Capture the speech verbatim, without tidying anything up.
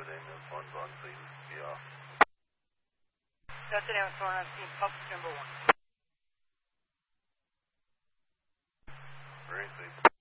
Daniels one's on scene. Yeah. Delta Daniels one on scene, public number one. Very safe.